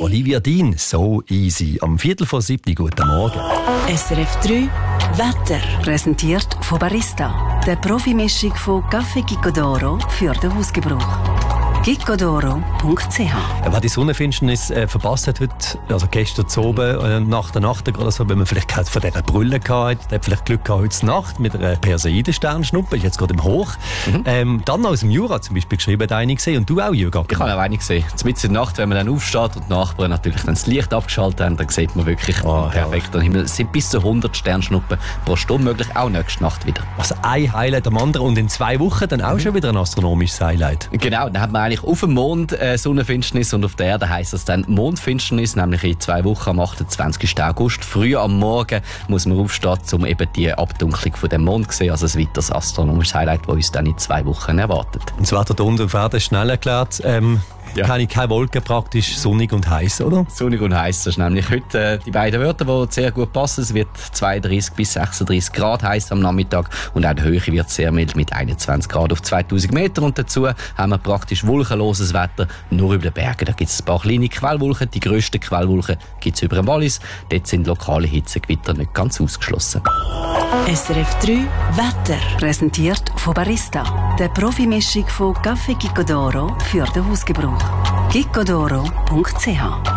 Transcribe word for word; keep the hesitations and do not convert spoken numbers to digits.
Olivia Dean, so easy. Am Viertel vor siebni, guten Morgen. S R F drei Wetter. Präsentiert von Barista. Der Profimischung von Kaffee Gicodoro für den Hausgebrauch. gicodoro punkt c h. Wer die Sonnenfinsternis äh, verpasst hat heute, also gestern zu oben, äh, nach der Nacht oder so, wenn man vielleicht von dieser Brille gehabt, der hat vielleicht Glück gehabt heute Nacht mit einer Perseiden-Sternschnuppe, ist jetzt gerade im Hoch. Mhm. Ähm, dann aus dem Jura zum Beispiel geschrieben, hat eine gesehen und du auch, Jürgen? Ich habe auch eine gesehen. Mitten in der Nacht, wenn man dann aufsteht und die Nachbarn natürlich dann das Licht abgeschaltet haben, dann sieht man wirklich oh, perfekt am Himmel. Es sind bis zu hundert Sternschnuppen pro Stunde möglich, auch nächste Nacht wieder. Also ein Highlight am anderen und in zwei Wochen dann auch mhm. schon wieder ein astronomisches Highlight. Genau, dann hat man eigentlich auf dem Mond äh, Sonnenfinsternis und auf der Erde heisst das dann Mondfinsternis, nämlich in zwei Wochen am achtundzwanzigsten August. Früh am Morgen muss man aufstehen, um eben die Abdunklung von dem Mond zu sehen. Also ein weiteres astronomisches Highlight, das uns dann in zwei Wochen erwartet. Und das Wetter da unten auf Erde ist schnell erklärt. Ähm, ja. Keine, keine Wolken, praktisch sonnig und heiß, oder? Sonnig und heiß, das ist nämlich heute äh, die beiden Wörter, die sehr gut passen. Es wird zweiunddreißig bis sechsunddreißig Grad heiß am Nachmittag und auch die Höhe wird sehr mild mit einundzwanzig Grad auf zweitausend Meter. Und dazu haben wir praktisch wolkenloses Wetter nur über den Bergen. Da gibt es ein paar kleine Quellwolken. Die grössten Quellwolken gibt es über dem Wallis. Dort sind lokale Hitzegewitter nicht ganz ausgeschlossen. S R F drei Wetter. Präsentiert von Barista. Der Profimischung von Kaffee Gicodoro für den Hausgebrauch. gicodoro punkt c h.